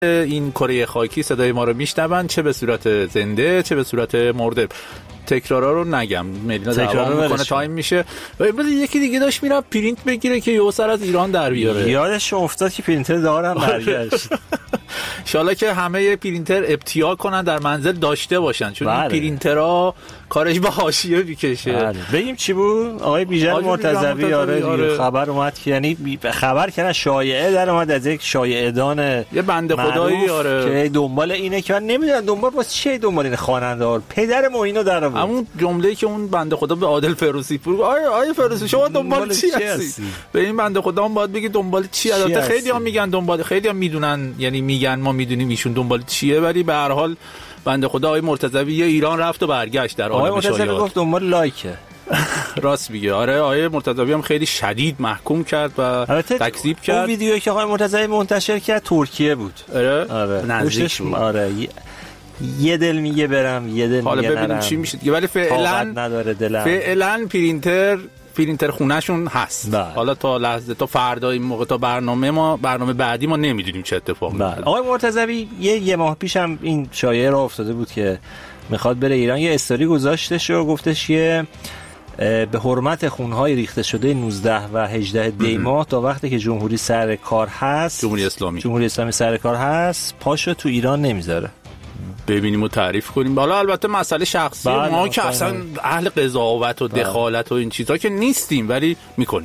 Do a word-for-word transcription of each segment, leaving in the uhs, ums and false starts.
این کره خاکی صدای ما رو میشنون، چه به صورت زنده چه به صورت مرده. تکرارا رو نگم، ملینا دعوا میکنه تایم میشه. و امروز یکی دیگه داشت میره پرینت بگیره که یه سر از ایران در بیاره. یادش افتاد که پرینتر دارم برگشت. ان شاءالله که همه پرینتر ابتیا کنن در منزل داشته باشن، چون این پرینترها کارش به حاشیه میکشه. بله. بگیم چی بود؟ آقای بیژن مرتضوی آره, آره خبر اومد که یعنی خبر کردن شایعه در اومد از یک شایعه دان یه بنده خدایی آره که دنبال اینه که من نمیدونم دنبال واسه چی دنبال این خواننده ها پدر معینو در آورد. همون جمله‌ای که اون بنده خدا به عادل فیروزی پور آیه آیه فیروزی شما دنبال چی هستی؟ به این بنده خدا هم باید بگی دنبال چی. البته خیلی ها میگن دنبال، خیلی ها میدونن، یعنی میگن ما میدونیم ایشون دنبال چیه، ولی به هر حال بنده خدا آقای مرتضوی ایران رفت و برگشت در عالم شایعات. آقای گفت دنبال لایکه. راست میگه. آره آقای مرتضوی هم خیلی شدید محکوم کرد و تکذیب کرد. اون ویدیویی که آقای مرتضوی منتشر کرد ترکیه بود. آره آره نزدیک بود. آره یه دل میگه برم یه دل حالا میگه ببینیم چی میشه دیگه. ولی فعلا نداره دلم. فعلا پرینتر پرینتر خونهشون هست. بله. حالا تا لحظه تا فردا این موقع تا برنامه ما برنامه بعدی ما نمیدونیم چه اتفاقی میفته. آقای مرتضوی یه یه ماه پیش هم این شایعه را افتاده بود که میخواد بره ایران، یه استوری گذاشتش و گفتش که به حرمت خونهای ریخته شده نوزده و هجده دی ماه تا وقتی که جمهوری سر کار هست، جمهوری اسلامی جمهوری اسلامی سر کار هست، پاشو تو ایران نمیذاره. ببینیم و تعریف کنیم. حالا البته مسئله شخصی ما که اصلا اهل قضاوت و دخالت و این چیزا که نیستیم، ولی میکنیم.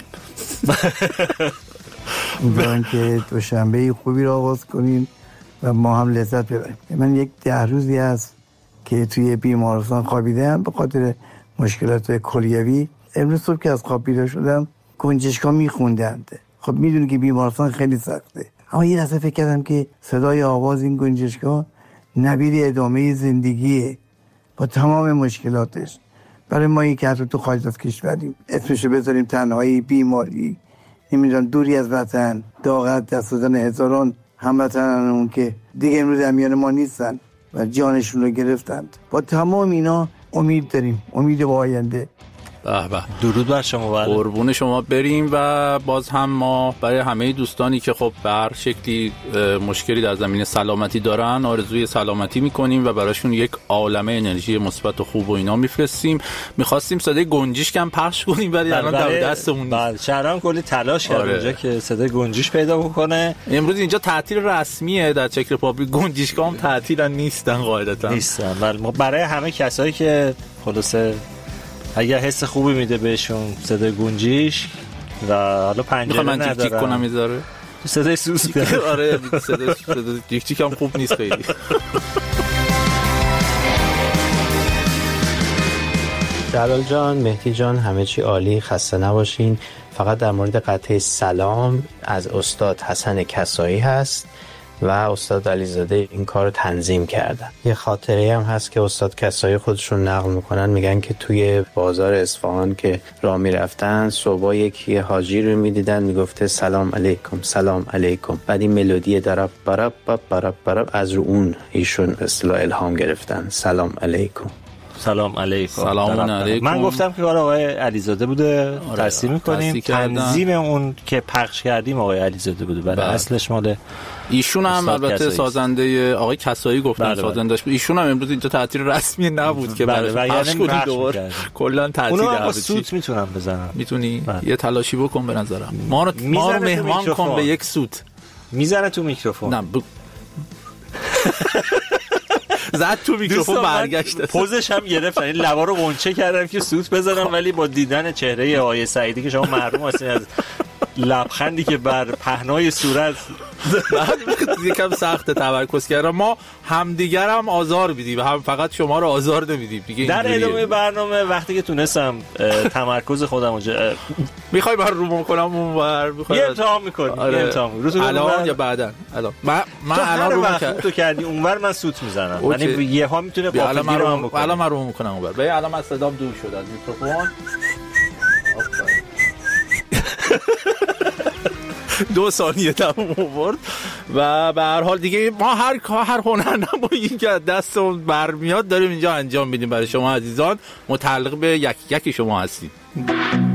امیدوارم که دوشنبه خوبی را آغاز کنیم و ما هم لذت ببریم. من یک ده روزی هست که توی بیمارستان خوابیدم به خاطر مشکلات کلیوی. امروز صبح که از خواب بیدار شدم گنجشکا میخوندند. خب میدونی که بیمارستان خیلی سخته، اما یه لحظه فکر کردم که صدای آواز این گنجشکا نبیر ادامه زندگیه با تمام مشکلاتش. برای ما که حتی تو خارج از کشوریم اسمشو بذاریم تنهایی، بیماری، نمیدونم دوری از وطن، داغت دست دادن هزاران هموطنانمون که دیگه امروز در میان ما نیستن و جانشون رو گرفتند. با تمام اینا امید داریم، امید به آینده. به به. درود بر شما. بله. قربون شما بریم. و باز هم ما برای همه دوستانی که خب به هر شکلی مشکلی در زمینه سلامتی دارن آرزوی سلامتی میکنیم و براشون یک عالمه انرژی مثبت و خوب و اینا میفرستیم. میخواستیم صدای گنجیش کم پخش کنیم ولی الان در دستمون نیست. شهرام کلی تلاش کرد اونجا که صدای گنجیش پیدا بکنه. امروز اینجا تعطیل رسمیه در چک رپابلیک، گنجیشگاه هم تعطیلن نیستن قاعدتا. نیستن. ولی برای همه کسایی که خلاصه اگه حس خوبی میده بهشون صدای گنجیش و حالا پنجره نداره، من جیک جیک کنم میذاره صدای سوس کنه. آره صدای صدای جیک جیک هم خوب نیست خیلی. جلال جان، مهدی جان، همه چی عالی، خسته نباشین. فقط در مورد قطعه سلام از استاد حسن کسایی هست و استاد علیزاده این کار رو تنظیم کردن. یه خاطره هم هست که استاد کسایی خودشون نقل میکنن، میگن که توی بازار اصفهان که راه میرفتن صبح یکی حاجی رو میدیدن میگفته سلام علیکم سلام علیکم، بعد این ملودی درب برب برب برب از رو اون ایشون اصطلاح الهام گرفتن، سلام علیکم. سلام علیکم. سلام علیکم. من گفتم که کار آقای علیزاده بوده، تصدیق می‌کنیم. تنظیم اون که پخش کردیم آقای علیزاده بوده، برای اصلش مال ایشون هم البته سازنده آقای کسایی گفتن سازندش بود. ایشون هم امروز اینجا تعطیل رسمی نبود که برای پخش کنیم دوباره کلا تعطیل اونو با سوت میتونم بزنم. میتونی یه تلاشی بکن به نظرم. ما رو ما رو مهمان کن به یک سوت. میزنه تو میکروفون. نه ب... زد تو میکروفون برگشت. پوزش هم گرفتن، این لبا رو قنچه کردم که سوت بزنم، ولی با دیدن چهره آقای سعیدی که شما محروم هستین از لبخندی که بر پهنای صورت یکم سخت تمرکز کردم. ما همدیگر هم آزار میدیم، هم فقط شما رو آزار نمیدیم دیگه. در ادامه برنامه وقتی که تونستم تمرکز خودم رو میخوای بر رو کنم اونور میخوای یه امتحان میکنی. آره. یه امتحان الان یا بعدن؟ الان من من الان رو میکنم تو کردی اونور من سوت میزنم، یعنی یه ها میتونه قافلگیری رو هم بکنه. الان من رو میکنم اونور. ببین الان من صدام دور شد از میکروفون. دو ثانیه تموم آورد. و به هر حال دیگه ما هر هر هنرنمایی که دستمون برمیاد داریم اینجا انجام میدیم برای شما عزیزان، متعلق به یک یکی شما هستیم.